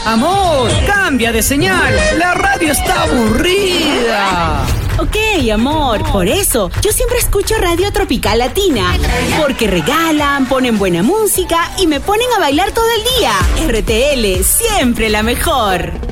Amor, cambia de señal. La radio está aburrida. Ok, amor, por eso yo siempre escucho Radio Tropical Latina, porque regalan, ponen buena música y me ponen a bailar todo el día. RTL, siempre la mejor.